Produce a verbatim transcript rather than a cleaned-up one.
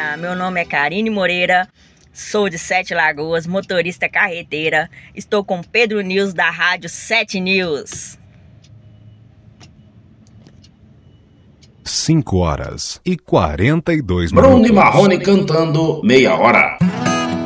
Meu nome é Karine Moreira, sou de Sete Lagoas, motorista carreteira. Estou com Pedro News da Rádio Sete News. cinco horas e quarenta e dois minutos. Bruno e Marrone cantando meia hora.